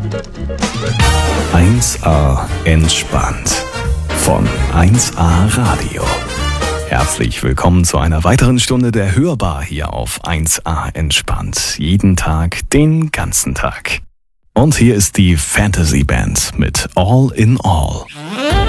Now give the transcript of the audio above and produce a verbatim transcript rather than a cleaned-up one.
eins a entspannt von eins a Radio. Herzlich willkommen zu einer weiteren Stunde der Hörbar hier auf eins a entspannt. Jeden Tag, den ganzen Tag. Und hier ist die Fantasy Band mit All in All.